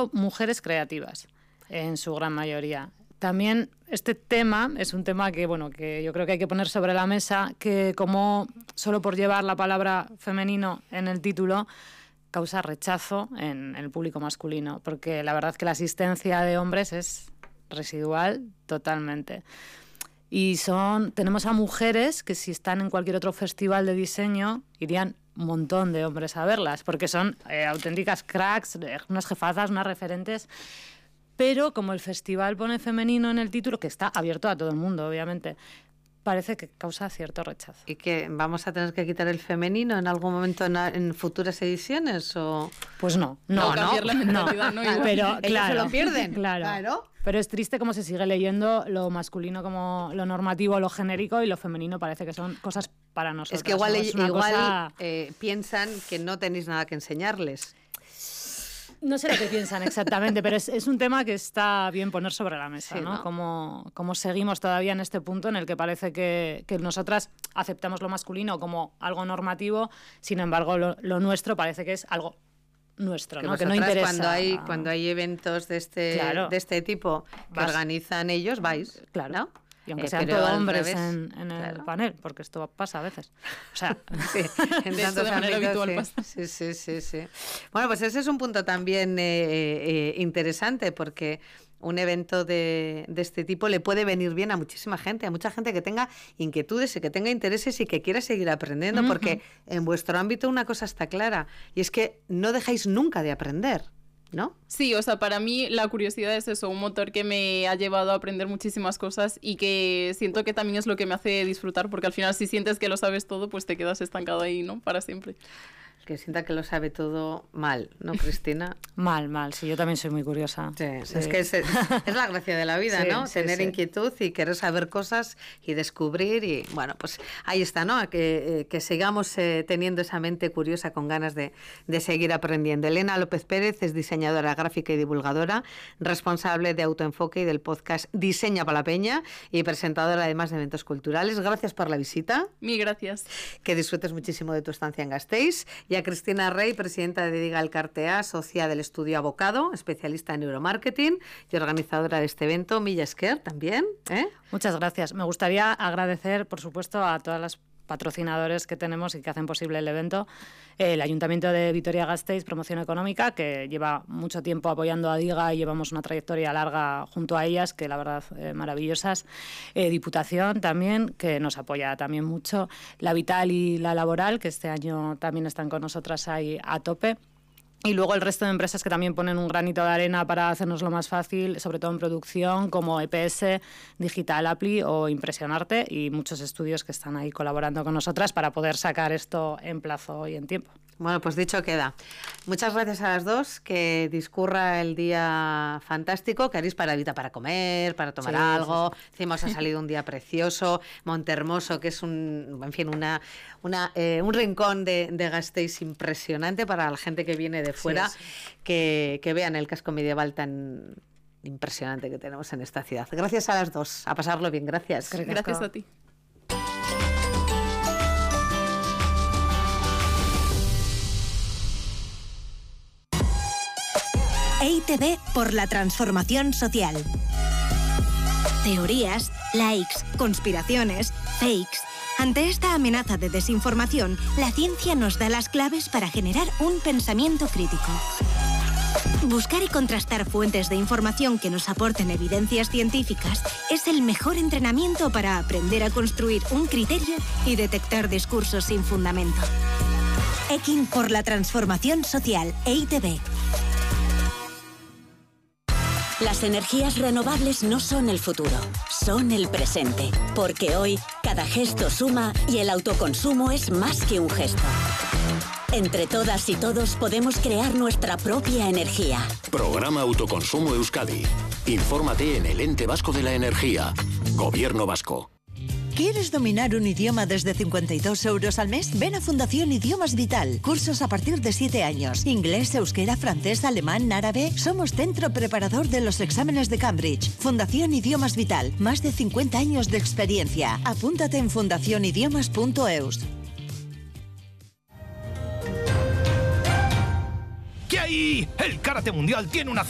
sido mujeres creativas, en su gran mayoría. También este tema es un tema que yo creo que hay que poner sobre la mesa, que como solo por llevar la palabra femenino en el título causa rechazo en el público masculino, porque la verdad que la asistencia de hombres es residual totalmente. Y tenemos a mujeres que si están en cualquier otro festival de diseño irían un montón de hombres a verlas, porque son auténticas cracks, unas jefazas, unas referentes. Pero como el festival pone femenino en el título, que está abierto a todo el mundo, obviamente, parece que causa cierto rechazo. ¿Y que vamos a tener que quitar el femenino en algún momento en futuras ediciones? ¿O? Pues no. Cambiar la mentalidad, no. Pero ellos se lo pierden. Claro. Pero es triste cómo se sigue leyendo lo masculino como lo normativo, lo genérico, y lo femenino parece que son cosas para nosotros. Es que igual piensan que no tenéis nada que enseñarles. No sé lo que piensan exactamente, pero es un tema que está bien poner sobre la mesa, sí, ¿no? ¿no? Como seguimos todavía en este punto en el que parece que nosotras aceptamos lo masculino como algo normativo, sin embargo lo nuestro parece que es algo nuestro, ¿no? Que no interesa. Cuando hay eventos de este tipo que organizan ellos, vais, claro, ¿no? Y aunque sean todos hombres en el panel, porque esto pasa a veces. O sea, sí, en tantos de manera ámbitos, habitual pasa. Sí. Bueno, pues ese es un punto también interesante, porque un evento de este tipo le puede venir bien a muchísima gente, a mucha gente que tenga inquietudes y que tenga intereses y que quiera seguir aprendiendo, porque en vuestro ámbito una cosa está clara, y es que no dejáis nunca de aprender, ¿no? Sí, o sea, para mí la curiosidad es eso, un motor que me ha llevado a aprender muchísimas cosas y que siento que también es lo que me hace disfrutar, porque al final si sientes que lo sabes todo, pues te quedas estancado ahí, ¿no? Para siempre. Que sienta que lo sabe todo mal, ¿no, Cristina? Mal, sí, yo también soy muy curiosa. Sí. Es que es la gracia de la vida, ¿no? Tener inquietud y querer saber cosas y descubrir, y bueno, pues ahí está, ¿no? Que sigamos teniendo esa mente curiosa con ganas de seguir aprendiendo. Elena López Pérez es diseñadora gráfica y divulgadora, responsable de Autoenfoque y del podcast Diseña para la Peña y presentadora además de eventos culturales. Gracias por la visita. Mil gracias. Que disfrutes muchísimo de tu estancia en Gasteiz. Y a Cristina Rey, presidenta de Diga Elkartea, socia del estudio Abocado, especialista en neuromarketing y organizadora de este evento. Mila esker también. Muchas gracias. Me gustaría agradecer, por supuesto, a todas las patrocinadores que tenemos y que hacen posible el evento. El Ayuntamiento de Vitoria-Gasteiz, Promoción Económica, que lleva mucho tiempo apoyando a Diga y llevamos una trayectoria larga junto a ellas, que la verdad maravillosas. Diputación también, que nos apoya también mucho. La Vital y la Laboral, que este año también están con nosotras ahí a tope. Y luego el resto de empresas que también ponen un granito de arena para hacernoslo más fácil, sobre todo en producción, como EPS, Digital Appli o Impresionarte, y muchos estudios que están ahí colaborando con nosotras para poder sacar esto en plazo y en tiempo. Bueno, pues dicho queda. Muchas gracias a las dos, que discurra el día fantástico, que haréis paradita para comer, para tomar algo. Sí. Encima os ha salido un día precioso, Montermoso, que es un rincón de Gasteiz impresionante para la gente que viene de fuera, sí. Que vean el casco medieval tan impresionante que tenemos en esta ciudad. Gracias a las dos, a pasarlo bien, gracias. Gracias a ti. EITB por la transformación social. Teorías, likes, conspiraciones, fakes. Ante esta amenaza de desinformación, la ciencia nos da las claves para generar un pensamiento crítico. Buscar y contrastar fuentes de información que nos aporten evidencias científicas es el mejor entrenamiento para aprender a construir un criterio y detectar discursos sin fundamento. EKIN por la transformación social, EITB. Las energías renovables no son el futuro, son el presente. Porque hoy, cada gesto suma y el autoconsumo es más que un gesto. Entre todas y todos podemos crear nuestra propia energía. Programa Autoconsumo Euskadi. Infórmate en el Ente Vasco de la Energía. Gobierno Vasco. ¿Quieres dominar un idioma desde 52 euros al mes? Ven a Fundación Idiomas Vital. Cursos a partir de 7 años. Inglés, euskera, francés, alemán, árabe. Somos centro preparador de los exámenes de Cambridge. Fundación Idiomas Vital. Más de 50 años de experiencia. Apúntate en fundacionidiomas.eus. ¿Qué hay? El Karate Mundial tiene una